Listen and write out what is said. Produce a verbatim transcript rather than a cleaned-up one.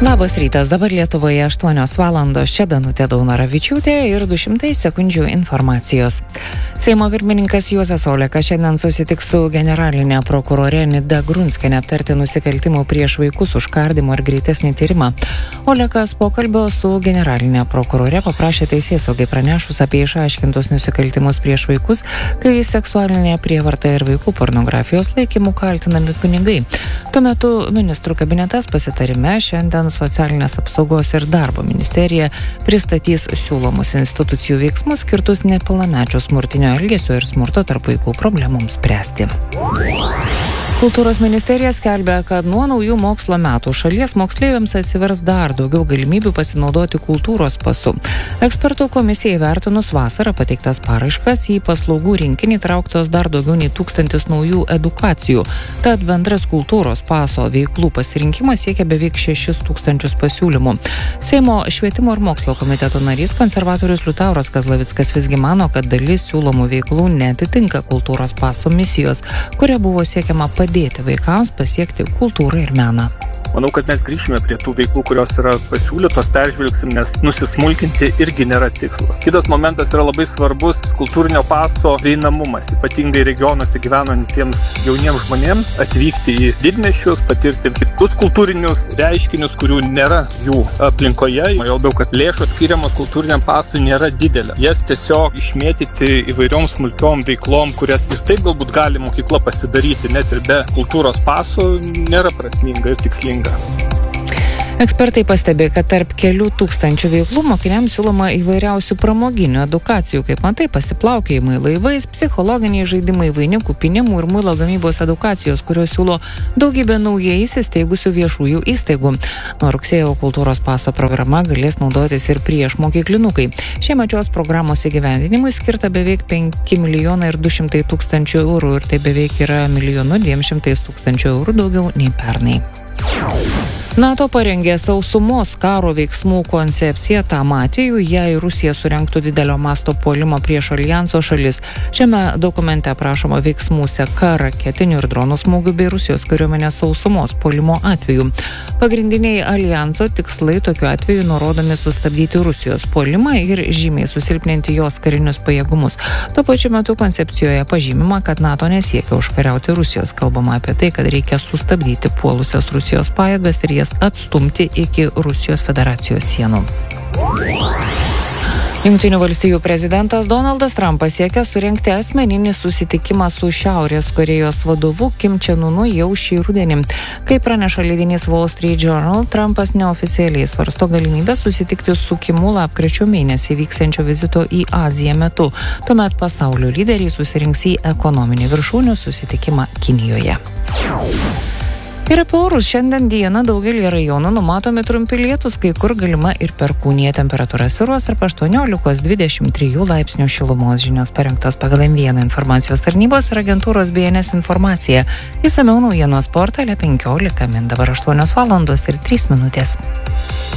Labas rytas, dabar Lietuvoje aštuonios valandos, čia Danutė Daunoravičiūtė ir du šimtai sekundžių informacijos. Seimo pirmininkas Juozas Olekas šiandien susitiks su generalinė prokurorė Nida Grunskienė aptarti nusikaltimų prieš vaikus užkardimo ir greitesnį tyrimą. Olekas pokalbio su generalinė prokurorė paprašė teisėsaugai pranešus apie išaiškintus nusikaltimus prieš vaikus, kai seksualinė prievarta ir vaikų pornografijos laikymų kaltinami kunigai. Tuo metu ministrų kabinetas pasitarime šiandien socialinės apsaugos ir darbo ministerija pristatys siūlomus institucijų veiksmus skirtus nepilnamečių smurtinio elgesio ir smurto tarp vaikų problemoms spręsti. Kultūros ministerija skelbia, kad nuo naujų mokslo metų šalies moksleiviams atsivers dar daugiau galimybių pasinaudoti kultūros pasu. Ekspertų komisijai įvertinus vasarą pateiktas paraiškas, į paslaugų rinkinį trauktos dar daugiau nei tūkstantis naujų edukacijų. Tad bendras kultūros paso veiklų pasirinkimas siekia beveik šešis tūkstančius pasiūlymų. Seimo švietimo ir mokslo komiteto narys konservatorius Liutauras Kazlavickas visgi mano, kad dalis siūlomų veiklų neatitinka kultūros paso misijos, kuria buvo siekiama padėti vaikams pasiekti kultūrą ir meną. Manau, kad mes grįžtume prie tų veiklų, kurios yra pasiūlytos, peržvelgsim, nes nusismulkinti irgi nėra tikslas. Kitas momentas yra labai svarbus kultūrinio paso prieinamumas, ypatingai regionuose gyvenantiems jauniems žmonėms atvykti į didmiesčius, patirti kitus kultūrinius reiškinius, kurių nėra jų aplinkoje. Jau labiau, kad lėšos skiriamos kultūriniam pasui nėra didelė. Jas tiesiog išmėtyti įvairiom smulkiom veiklom, kurias ir taip galbūt gali mokykla pasidaryti, net ir be kultūros paso, nėra prasminga ir tikslinga. Ekspertai pastebi, kad tarp kelių tūkstančių veiklų mokiniams siūloma įvairiausių pramoginių edukacijų, kaip antai pasiplaukėjimai laivais, psichologiniai žaidimai, vainikų pinimų ir muilo gamybos edukacijos, kurios siūlo daugybė naujai įsisteigusių viešųjų įstaigų. Nuo rugsėjo kultūros paso programa galės naudotis ir prieš mokyklinukai. Šiemet šios programos įgyvendinimui skirta beveik penki milijonai ir du šimtai tūkstančių eurų ir tai beveik yra milijonu dviem šimtais tūkstančių eurų daugiau nei pernai. NATO parengė sausumos karo veiksmų koncepciją tam atveju, jei Rusija surengtų didelio masto puolimo prieš alijanso šalis. Šiame dokumente aprašoma veiksmų seka raketinių ir dronų smūgių bei Rusijos kariuomenės sausumos puolimo atveju. Pagrindiniai alijanso tikslai tokiu atveju nurodomi sustabdyti Rusijos puolimą ir žymiai susilpninti jos karinius pajėgumus. Tuo pačiu metu koncepcijoje pažymima, kad NATO nesiekia užkariauti Rusijos. Kalbama apie tai, kad reikia sustabdyti puolusias Rusijos pajėgas ir jas atstumti iki Rusijos federacijos sienų. Jungtinių valstijų prezidentas Donaldas Trumpas siekia surengti asmeninį susitikimą su Šiaurės Korėjos vadovu Kim Chen Unu jau šį rudenį. Kaip praneša leidinys Wall Street Journal, Trumpas neoficialiai svarsto galimybę susitikti su Kimu lapkričio mėnesį vyksiančio vizito į Aziją metu. Tuomet pasaulio lyderiai susirinks į ekonominį viršūnių susitikimą Kinijoje. Ir apie orus šiandien dieną daugelį rajonų numatomi trumpi lietūs, kai kur galima ir perkūnija. Temperatūra svyruos tarp aštuoniolikos dvidešimt trijų laipsnių šilumos. Žinios parengtos pagal M vieną informacijos tarnybos ir agentūros B N S informaciją. Išsamiau naujienos portale penkiolika min dabar aštuonios valandos ir trys minutės.